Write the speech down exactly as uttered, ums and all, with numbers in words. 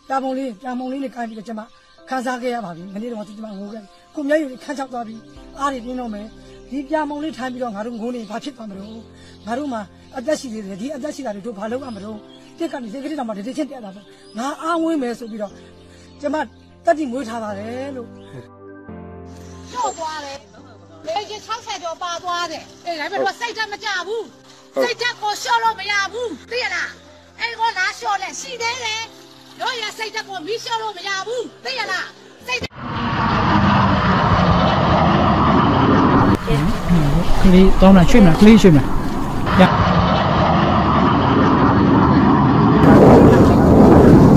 ပြပုံလေးပြပုံလေးနဲ့ကိုင်းပြီးတော့ကျမခန်းစားခဲ့ရပါပြီမနေ့တော့ကျမငိုခဲ့ကိုမျက်ရည်ခန်းချောက်သွားပြီးအားတွေပြင်းတော့မယ်ဒီပြပုံလေးထိုင်ပြီးတော့ငါတို့ငိုနေဘာဖြစ်သွားမလို့ငါတို့မှာအသက်ရှိသေးတယ်ဒီအသက်ရှိတာတွေတို့ဘာလုပ်ရမလို့တစ်ကနေစိတ်ကလေးတောင်မှဒီချင်းတက်လာတော့ငါအားဝင်းမယ်ဆိုပြီးတော့ကျမတက်တိမွေးထားပါတယ်လို့ကျော်သွားတယ်လေကြီး၆ဆယ်ကျော်ပါသွားတယ်အေးဒါပေမဲ့စိတ်ဓာတ်မကြဘူးစိတ်ဓာတ်ကိုလျှော့လို့မရဘူးသိရလားအဲ့ကိုလာလျှော့လဲရှိသေးတယ်တို့ရစိတ်ဓာတ်ကိုမီးလျှော့လို့မရဘူးသိရလားစိတ်ကလေးတောင်းလာရွှေ့မလားကလေးရွှေ့မလား